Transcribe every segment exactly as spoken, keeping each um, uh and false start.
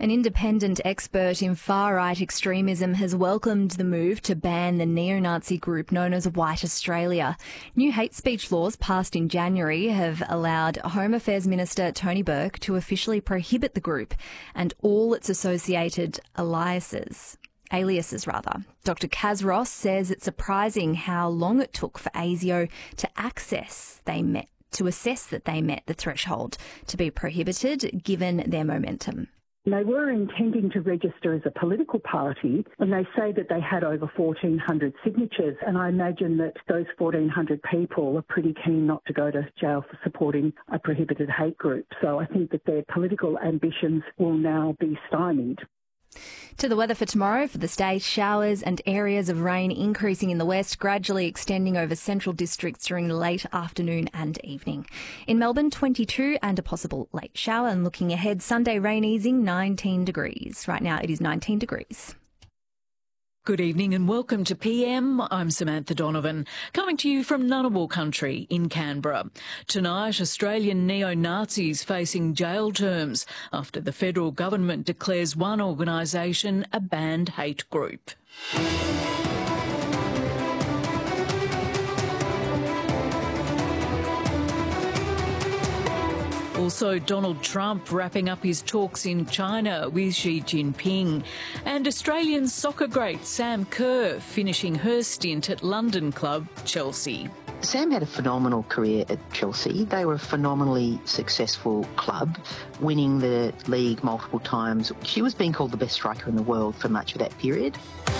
An independent expert in far-right extremism has welcomed the move to ban the neo-Nazi group known as White Australia. New hate speech laws passed in January have allowed Home Affairs Minister Tony Burke to officially prohibit the group and all its associated aliases. aliases rather. Doctor Kaz Ross says it's surprising how long it took for ASIO to access they met, to assess that they met the threshold to be prohibited, given their momentum. They were intending to register as a political party, and they say that they had over fourteen hundred signatures, and I imagine that those fourteen hundred people are pretty keen not to go to jail for supporting a prohibited hate group. So I think that their political ambitions will now be stymied. To the weather for tomorrow. For the state, showers and areas of rain increasing in the west, gradually extending over central districts during the late afternoon and evening. In Melbourne, twenty-two and a possible late shower. And looking ahead, Sunday rain easing, nineteen degrees. Right now it is nineteen degrees. Good evening and welcome to P M. I'm Samantha Donovan, coming to you from Ngunnawal country in Canberra. Tonight, Australian neo-Nazis facing jail terms after the federal government declares one organisation a banned hate group. Also, Donald Trump wrapping up his talks in China with Xi Jinping. And Australian soccer great Sam Kerr finishing her stint at London club Chelsea. Sam had a phenomenal career at Chelsea. They were a phenomenally successful club, winning the league multiple times. She was being called the best striker in the world for much of that period.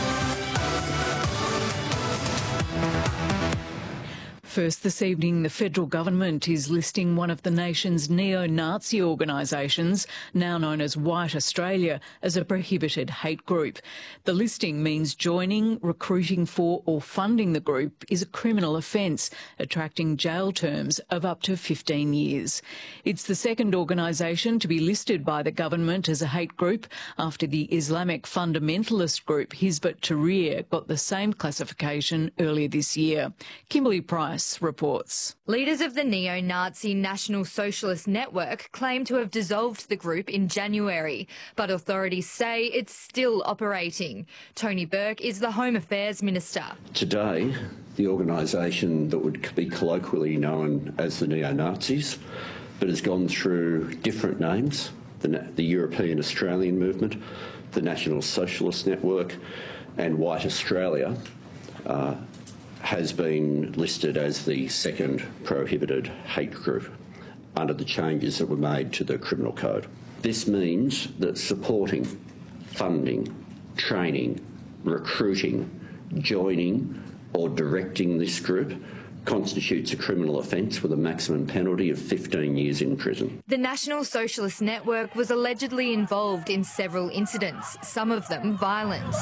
First this evening, the federal government is listing one of the nation's neo-Nazi organisations, now known as White Australia, as a prohibited hate group. The listing means joining, recruiting for or funding the group is a criminal offence, attracting jail terms of up to fifteen years. It's the second organisation to be listed by the government as a hate group after the Islamic fundamentalist group Hizb ut-Tahrir got the same classification earlier this year. Kimberly Price reports. Leaders of the neo-Nazi National Socialist Network claim to have dissolved the group in January, but authorities say it's still operating. Tony Burke is the Home Affairs Minister. Today, the organisation that would be colloquially known as the neo-Nazis, but has gone through different names, the, the European Australian Movement, the National Socialist Network and White Australia, uh, has been listed as the second prohibited hate group under the changes that were made to the criminal code. This means that supporting, funding, training, recruiting, joining or directing this group constitutes a criminal offence with a maximum penalty of fifteen years in prison. The National Socialist Network was allegedly involved in several incidents, some of them violent.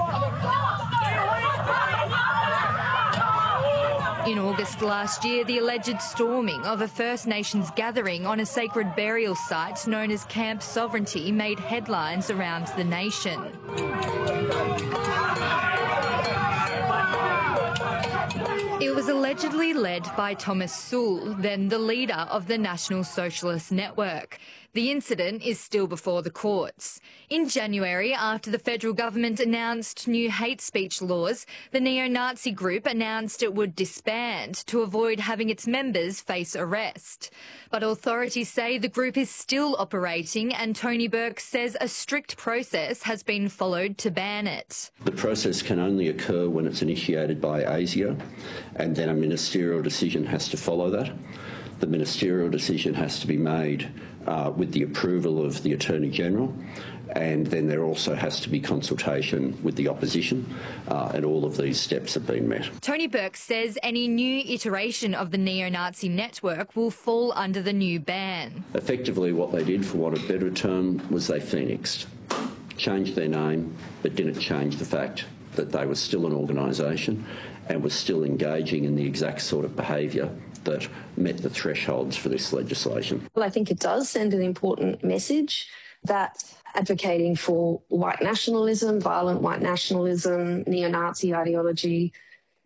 In August last year, the alleged storming of a First Nations gathering on a sacred burial site known as Camp Sovereignty made headlines around the nation. It was allegedly led by Thomas Sewell, then the leader of the National Socialist Network. The incident is still before the courts. In January, after the federal government announced new hate speech laws, the neo-Nazi group announced it would disband to avoid having its members face arrest. But authorities say the group is still operating, and Tony Burke says a strict process has been followed to ban it. The process can only occur when it's initiated by ASIO, and then a ministerial decision has to follow that. The ministerial decision has to be made uh, with the approval of the Attorney-General, and then there also has to be consultation with the opposition, uh, and all of these steps have been met. Tony Burke says any new iteration of the neo-Nazi network will fall under the new ban. Effectively, what they did, for want of a better term, was they phoenixed, changed their name, but didn't change the fact that they were still an organisation and were still engaging in the exact sort of behaviour that met the thresholds for this legislation. Well, I think it does send an important message that advocating for white nationalism, violent white nationalism, neo-Nazi ideology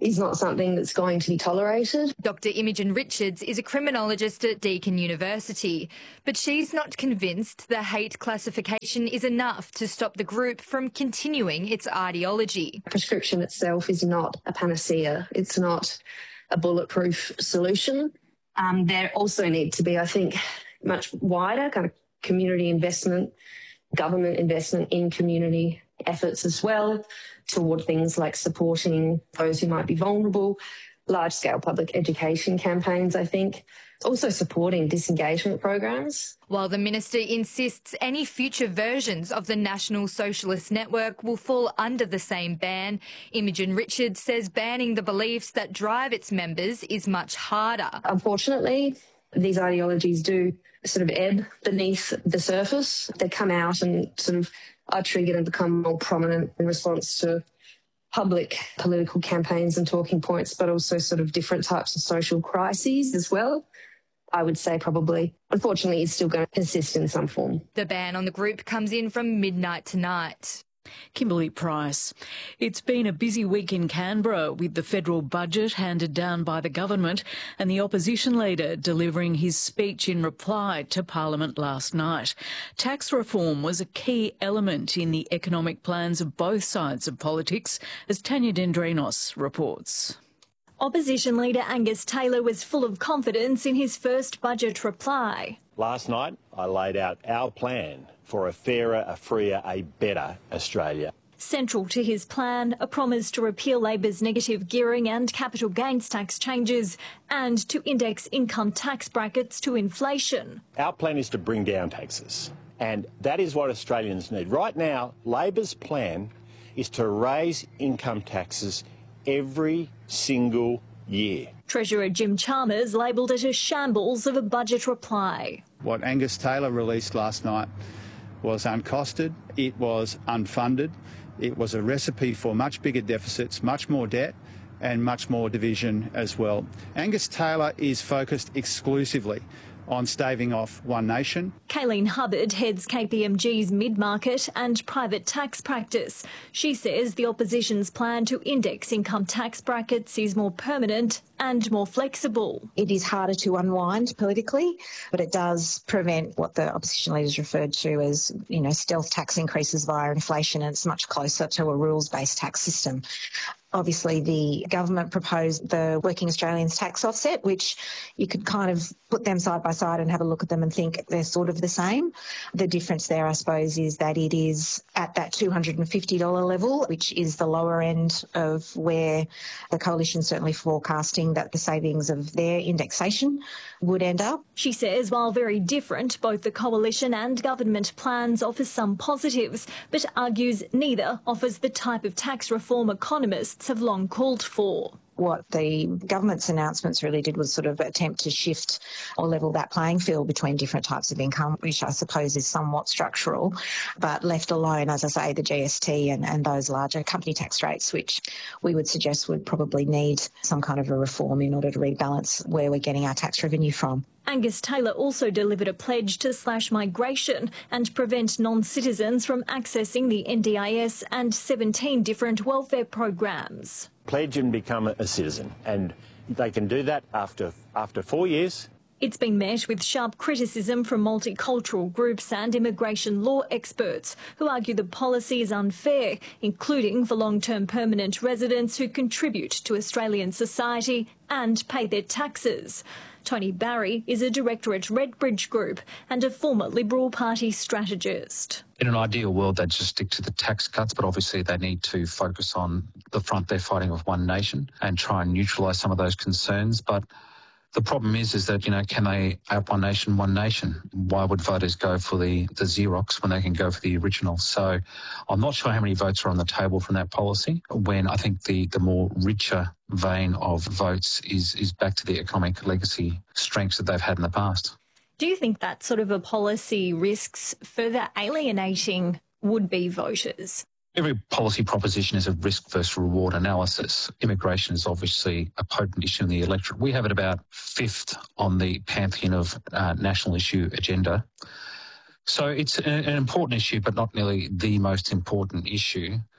is not something that's going to be tolerated. Doctor Imogen Richards is a criminologist at Deakin University, but she's not convinced the hate classification is enough to stop the group from continuing its ideology. Prescription itself is not a panacea. It's not a bulletproof solution. Um, there also need to be, I think, much wider kind of community investment, government investment in community efforts as well, toward things like supporting those who might be vulnerable, large-scale public education campaigns, I think, also supporting disengagement programs. While the minister insists any future versions of the National Socialist Network will fall under the same ban, Imogen Richards says banning the beliefs that drive its members is much harder. Unfortunately, these ideologies do sort of ebb beneath the surface. They come out and sort of are triggered and become more prominent in response to public political campaigns and talking points, but also sort of different types of social crises as well. I would say probably, unfortunately, it's still going to persist in some form. The ban on the group comes in from midnight tonight. Kimberly Price. It's been a busy week in Canberra with the federal budget handed down by the government and the opposition leader delivering his speech in reply to Parliament last night. Tax reform was a key element in the economic plans of both sides of politics, as Tanya Dendrinos reports. Opposition leader Angus Taylor was full of confidence in his first budget reply. Last night, I laid out our plan for a fairer, a freer, a better Australia. Central to his plan, a promise to repeal Labor's negative gearing and capital gains tax changes and to index income tax brackets to inflation. Our plan is to bring down taxes, and that is what Australians need. Right now, Labor's plan is to raise income taxes every single year. Treasurer Jim Chalmers labelled it a shambles of a budget reply. What Angus Taylor released last night was uncosted, it was unfunded, it was a recipe for much bigger deficits, much more debt and much more division as well. Angus Taylor is focused exclusively on staving off One Nation. Kayleen Hubbard heads K P M G's mid-market and private tax practice. She says the opposition's plan to index income tax brackets is more permanent and more flexible. It is harder to unwind politically, but it does prevent what the opposition leaders referred to as, you know, stealth tax increases via inflation, and it's much closer to a rules-based tax system. Obviously, the government proposed the Working Australians tax offset, which you could kind of put them side by side and have a look at them and think they're sort of the same. The difference there, I suppose, is that it is at that two hundred fifty dollars level, which is the lower end of where the coalition's certainly forecasting that the savings of their indexation would end up. She says while very different, both the coalition and government plans offer some positives, but argues neither offers the type of tax reform economists have long called for. What the government's announcements really did was sort of attempt to shift or level that playing field between different types of income, which I suppose is somewhat structural, but left alone, as I say, the G S T and, and those larger company tax rates, which we would suggest would probably need some kind of a reform in order to rebalance where we're getting our tax revenue from. Angus Taylor also delivered a pledge to slash migration and prevent non-citizens from accessing the N D I S and seventeen different welfare programs. Pledge and become a citizen, and they can do that after after four years. It's been met with sharp criticism from multicultural groups and immigration law experts who argue the policy is unfair, including for long-term permanent residents who contribute to Australian society and pay their taxes. Tony Barry is a director at Redbridge Group and a former Liberal Party strategist. In an ideal world, they'd just stick to the tax cuts, but obviously they need to focus on the front they're fighting with One Nation and try and neutralise some of those concerns. But the problem is, is that, you know, can they have One Nation, One Nation? Why would voters go for the, the Xerox when they can go for the original? So I'm not sure how many votes are on the table from that policy, when I think the, the more richer vein of votes is, is back to the economic legacy strengths that they've had in the past. Do you think that sort of a policy risks further alienating would-be voters? Every policy proposition is a risk versus reward analysis. Immigration is obviously a potent issue in the electorate. We have it about fifth on the pantheon of uh, national issue agenda. So it's an, an important issue, but not nearly the most important issue.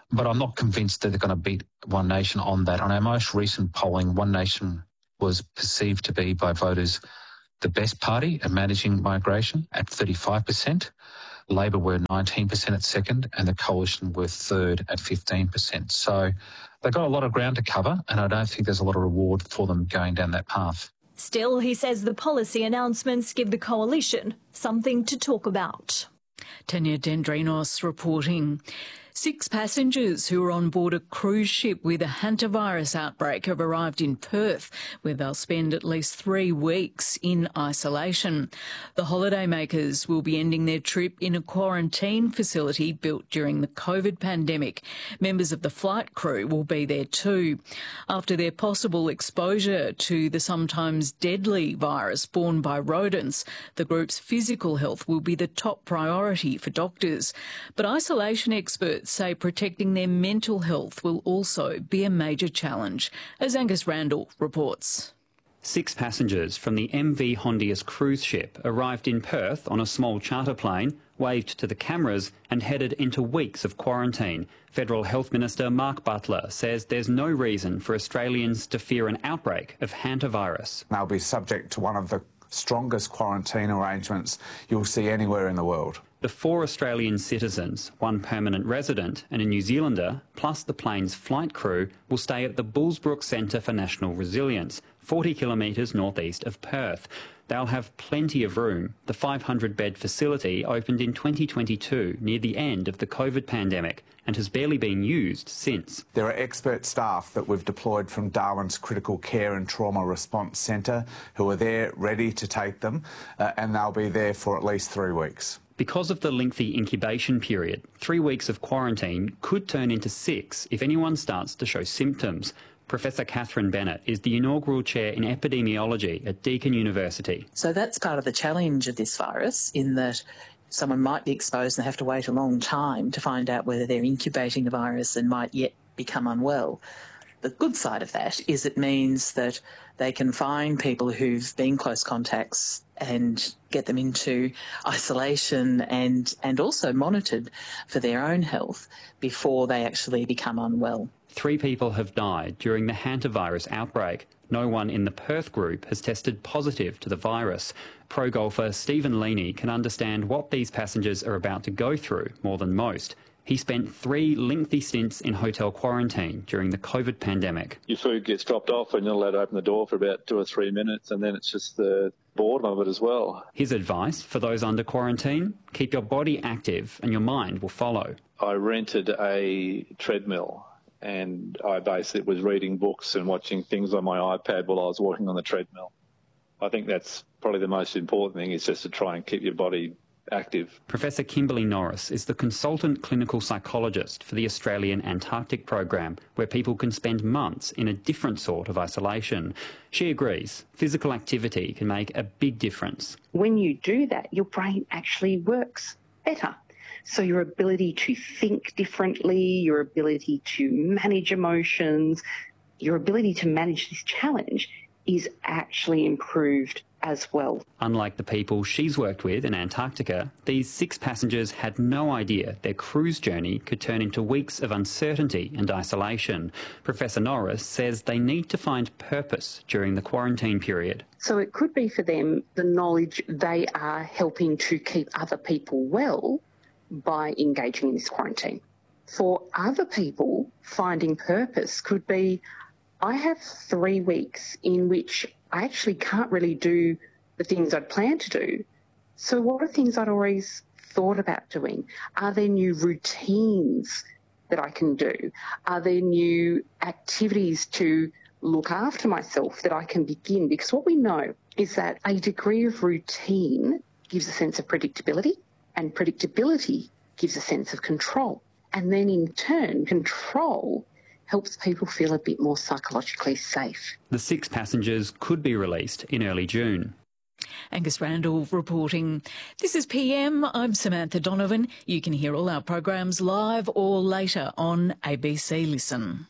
but I'm not convinced that they're going to beat One Nation on that. On our most recent polling, One Nation was perceived to be by voters the best party at managing migration at thirty-five percent. Labor were nineteen percent at second, and the Coalition were third at fifteen percent. So they've got a lot of ground to cover, and I don't think there's a lot of reward for them going down that path. Still, he says the policy announcements give the Coalition something to talk about. Tanya Dendrinos reporting. Six passengers who were on board a cruise ship with a hantavirus outbreak have arrived in Perth, where they'll spend at least three weeks in isolation. The holidaymakers will be ending their trip in a quarantine facility built during the COVID pandemic. Members of the flight crew will be there too. After their possible exposure to the sometimes deadly virus borne by rodents, the group's physical health will be the top priority for doctors. But isolation experts say protecting their mental health will also be a major challenge, as Angus Randall reports. Six passengers from the M V Hondius cruise ship arrived in Perth on a small charter plane, waved to the cameras and headed into weeks of quarantine. Federal Health Minister Mark Butler says there's no reason for Australians to fear an outbreak of hantavirus. They'll be subject to one of the strongest quarantine arrangements you'll see anywhere in the world. The four Australian citizens, one permanent resident and a New Zealander, plus the plane's flight crew, will stay at the Bullsbrook Centre for National Resilience, forty kilometres northeast of Perth. They'll have plenty of room. The five hundred bed facility opened in twenty twenty-two, near the end of the COVID pandemic, and has barely been used since. There are expert staff that we've deployed from Darwin's Critical Care and Trauma Response Centre who are there ready to take them, uh, and they'll be there for at least three weeks. Because of the lengthy incubation period, three weeks of quarantine could turn into six if anyone starts to show symptoms. Professor Catherine Bennett is the inaugural chair in epidemiology at Deakin University. So that's part of the challenge of this virus, in that someone might be exposed and have to wait a long time to find out whether they're incubating the virus and might yet become unwell. The good side of that is it means that they can find people who've been close contacts and get them into isolation and, and also monitored for their own health before they actually become unwell. Three people have died during the hantavirus outbreak. No one in the Perth group has tested positive to the virus. Pro golfer Stephen Leaney can understand what these passengers are about to go through more than most. He spent three lengthy stints in hotel quarantine during the COVID pandemic. Your food gets dropped off and you're allowed to open the door for about two or three minutes, and then it's just the boredom of it as well. His advice for those under quarantine: keep your body active and your mind will follow. I rented a treadmill and I basically was reading books and watching things on my iPad while I was walking on the treadmill. I think that's probably the most important thing, is just to try and keep your body active. Professor Kimberly Norris is the consultant clinical psychologist for the Australian Antarctic Program, where people can spend months in a different sort of isolation. She agrees physical activity can make a big difference. When you do that, your brain actually works better. So your ability to think differently, your ability to manage emotions, your ability to manage this challenge is actually improved as well. Unlike the people she's worked with in Antarctica, these six passengers had no idea their cruise journey could turn into weeks of uncertainty and isolation. Professor Norris says they need to find purpose during the quarantine period. So it could be for them the knowledge they are helping to keep other people well by engaging in this quarantine. For other people, finding purpose could be, I have three weeks in which I actually can't really do the things I'd planned to do. So what are things I'd always thought about doing? Are there new routines that I can do? Are there new activities to look after myself that I can begin? Because what we know is that a degree of routine gives a sense of predictability, and predictability gives a sense of control. And then in turn, control helps people feel a bit more psychologically safe. The six passengers could be released in early June. Angus Randall reporting. This is P M. I'm Samantha Donovan. You can hear all our programs live or later on A B C Listen.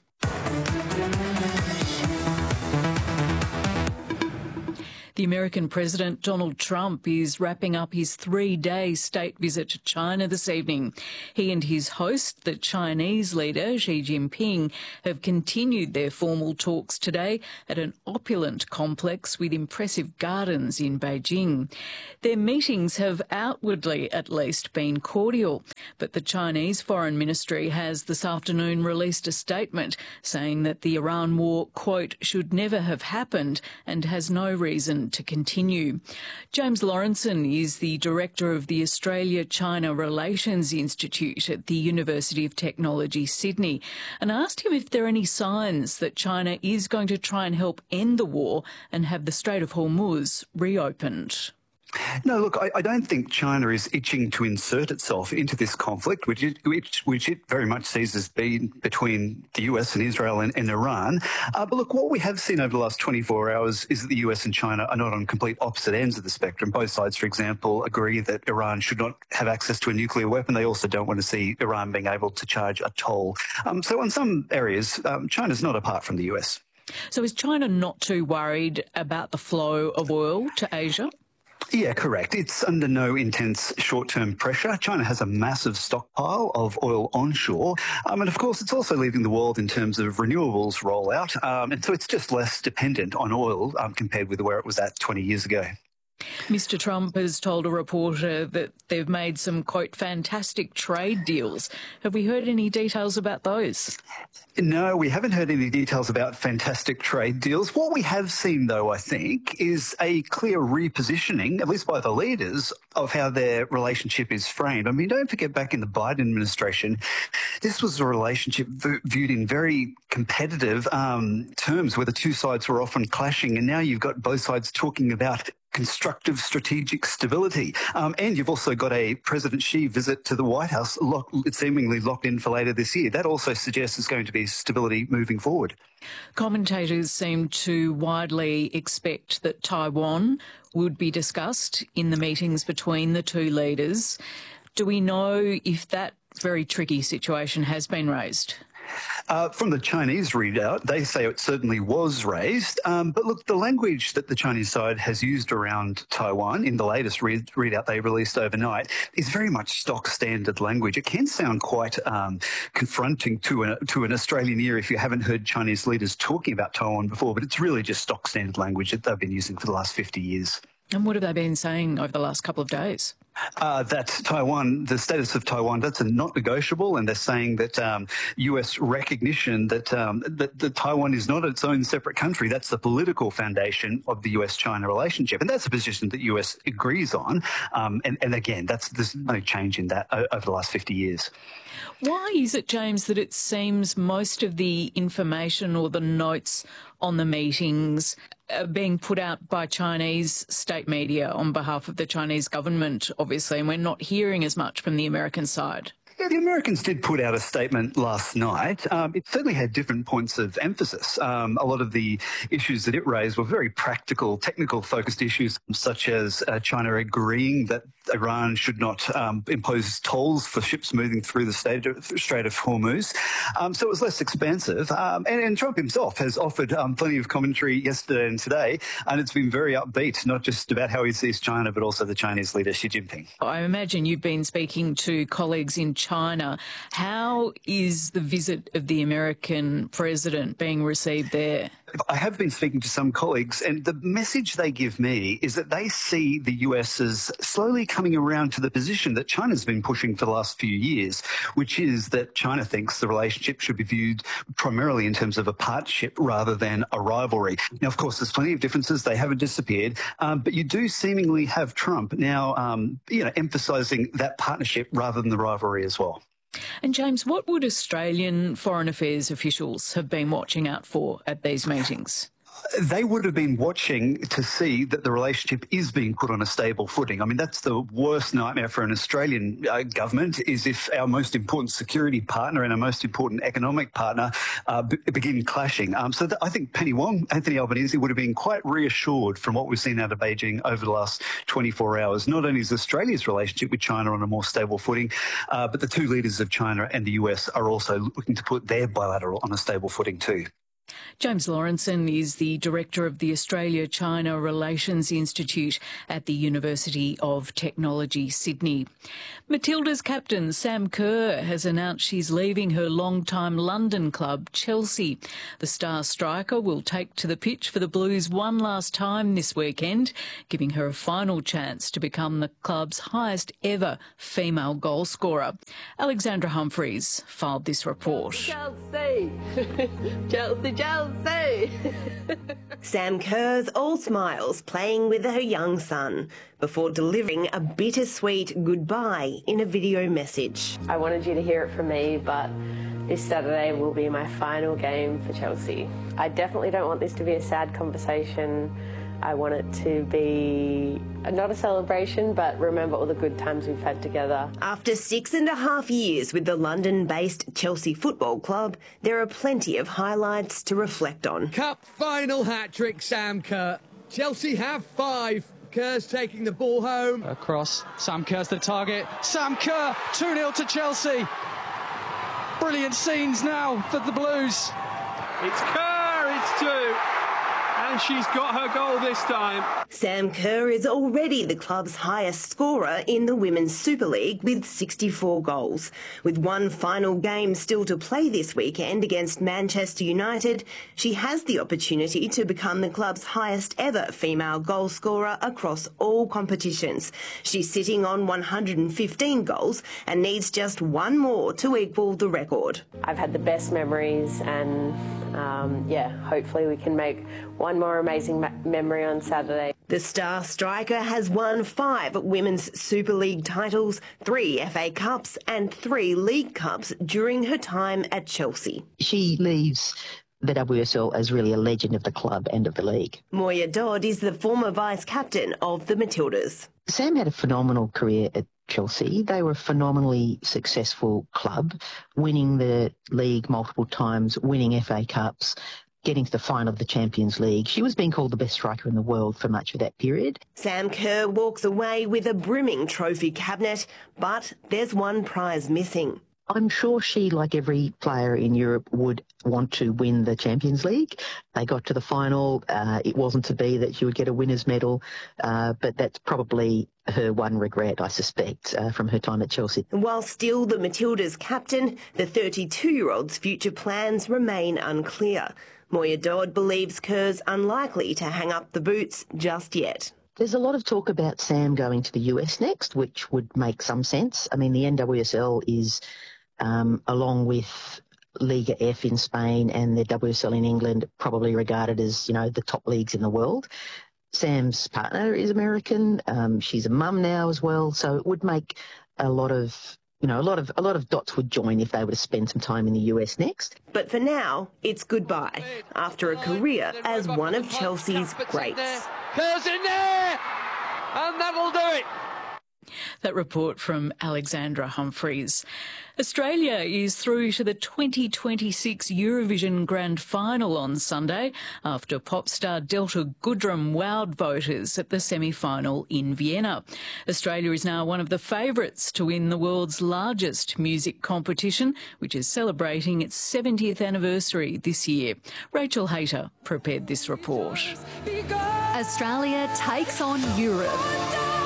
The American President Donald Trump is wrapping up his three-day state visit to China this evening. He and his host, the Chinese leader Xi Jinping, have continued their formal talks today at an opulent complex with impressive gardens in Beijing. Their meetings have outwardly, at least, been cordial, but the Chinese Foreign Ministry has this afternoon released a statement saying that the Iran war, quote, should never have happened and has no reason to continue. James Lawrenson is the director of the Australia-China Relations Institute at the University of Technology, Sydney, and asked him if there are any signs that China is going to try and help end the war and have the Strait of Hormuz reopened. No, look, I, I don't think China is itching to insert itself into this conflict, which it, which, which it very much sees as being between the U S and Israel and, and Iran. Uh, but look, what we have seen over the last twenty-four hours is that the U S and China are not on complete opposite ends of the spectrum. Both sides, for example, agree that Iran should not have access to a nuclear weapon. They also don't want to see Iran being able to charge a toll. Um, so in some areas, um, China's not apart from the U S. So is China not too worried about the flow of oil to Asia? Yeah, correct. It's under no intense short-term pressure. China has a massive stockpile of oil onshore. Um, and, of course, it's also leading the world in terms of renewables rollout. Um, and so it's just less dependent on oil um, compared with where it was at twenty years ago. Mister Trump has told a reporter that they've made some, quote, fantastic trade deals. Have we heard any details about those? No, we haven't heard any details about fantastic trade deals. What we have seen, though, I think, is a clear repositioning, at least by the leaders, of how their relationship is framed. I mean, don't forget back in the Biden administration, this was a relationship v- viewed in very competitive um, terms where the two sides were often clashing. And now you've got both sides talking about constructive strategic stability. Um, and you've also got a President Xi visit to the White House, lock, seemingly locked in for later this year. That also suggests there's going to be stability moving forward. Commentators seem to widely expect that Taiwan would be discussed in the meetings between the two leaders. Do we know if that very tricky situation has been raised? Uh, from the Chinese readout, they say it certainly was raised. Um, but look, the language that the Chinese side has used around Taiwan in the latest read, readout they released overnight is very much stock standard language. It can sound quite um, confronting to, a, to an Australian ear if you haven't heard Chinese leaders talking about Taiwan before, but it's really just stock standard language that they've been using for the last fifty years. And what have they been saying over the last couple of days? Uh, that Taiwan, the status of Taiwan, that's a not negotiable, and they're saying that um, U S recognition that, um, that that Taiwan is not its own separate country. That's the political foundation of the U S China relationship, and that's a position that U S agrees on. Um, and, and again, that's there's no change in that over the last fifty years. Why is it, James, that it seems most of the information or the notes on the meetings are being put out by Chinese state media on behalf of the Chinese government, obviously, and we're not hearing as much from the American side? Yeah, the Americans did put out a statement last night. Um, it certainly had different points of emphasis. Um, a lot of the issues that it raised were very practical, technical-focused issues, such as uh, China agreeing that Iran should not um, impose tolls for ships moving through the Strait of, Strait of Hormuz. Um, so it was less expansive. Um, and, and Trump himself has offered um, plenty of commentary yesterday and today, and it's been very upbeat, not just about how he sees China, but also the Chinese leader, Xi Jinping. I imagine you've been speaking to colleagues in China. How is the visit of the American president being received there? I have been speaking to some colleagues, and the message they give me is that they see the U S as slowly coming around to the position that China's been pushing for the last few years, which is that China thinks the relationship should be viewed primarily in terms of a partnership rather than a rivalry. Now, of course, there's plenty of differences. They haven't disappeared, um, but you do seemingly have Trump now, um, you know, emphasising that partnership rather than the rivalry as well. And James, what would Australian Foreign Affairs officials have been watching out for at these meetings? They would have been watching to see that the relationship is being put on a stable footing. I mean, that's the worst nightmare for an Australian uh, government, is if our most important security partner and our most important economic partner uh, b- begin clashing. Um, so th- I think Penny Wong, Anthony Albanese, would have been quite reassured from what we've seen out of Beijing over the last twenty-four hours. Not only is Australia's relationship with China on a more stable footing, uh, but the two leaders of China and the U S are also looking to put their bilateral on a stable footing too. James Lawrenson is the Director of the Australia-China Relations Institute at the University of Technology, Sydney. Matilda's captain, Sam Kerr, has announced she's leaving her long-time London club, Chelsea. The star striker will take to the pitch for the Blues one last time this weekend, giving her a final chance to become the club's highest ever female goal scorer. Alexandra Humphreys filed this report. Chelsea! Chelsea, Chelsea! Sam Kerr's all smiles playing with her young son before delivering a bittersweet goodbye in a video message. I wanted you to hear it from me, but this Saturday will be my final game for Chelsea. I definitely don't want this to be a sad conversation. I want it to be not a celebration, but remember all the good times we've had together. After six and a half years with the London-based Chelsea Football Club, there are plenty of highlights to reflect on. Cup final hat-trick, Sam Kerr. Chelsea have five. Kerr's taking the ball home. Across, Sam Kerr's the target. Sam Kerr, two nil to Chelsea. Brilliant scenes now for the Blues. It's Kerr, it's two. And she's got her goal this time. Sam Kerr is already the club's highest scorer in the Women's Super League with sixty-four goals. With one final game still to play this weekend against Manchester United, she has the opportunity to become the club's highest ever female goal scorer across all competitions. She's sitting on one hundred fifteen goals and needs just one more to equal the record. I've had the best memories and, um, yeah, hopefully we can make one more amazing ma- memory on Saturday. The star striker has won five Women's Super League titles, three F A Cups and three League Cups during her time at Chelsea. She leaves the W S L as really a legend of the club and of the league. Moya Dodd is the former vice-captain of the Matildas. Sam had a phenomenal career at Chelsea. They were a phenomenally successful club, winning the league multiple times, winning F A Cups, getting to the final of the Champions League. She was being called the best striker in the world for much of that period. Sam Kerr walks away with a brimming trophy cabinet, but there's one prize missing. I'm sure she, like every player in Europe, would want to win the Champions League. They got to the final. Uh, it wasn't to be that she would get a winner's medal, uh, but that's probably her one regret, I suspect, uh, from her time at Chelsea. While still the Matildas' captain, the thirty-two-year-old's future plans remain unclear. Moya Dodd believes Kerr's unlikely to hang up the boots just yet. There's a lot of talk about Sam going to the U S next, which would make some sense. I mean, the N W S L is, um, along with Liga F in Spain and the W S L in England, probably regarded as, you know, the top leagues in the world. Sam's partner is American. Um, she's a mum now as well, so it would make a lot of You know, a lot of a lot of dots would join if they were to spend some time in the U S next. But for now, it's goodbye after a career as one of Chelsea's greats. Kerr's in there, and that'll do it. That report from Alexandra Humphreys. Australia is through to the twenty twenty-six Eurovision Grand Final on Sunday after pop star Delta Goodrem wowed voters at the semi-final in Vienna. Australia is now one of the favourites to win the world's largest music competition, which is celebrating its seventieth anniversary this year. Rachel Hayter prepared this report. Australia takes on Europe.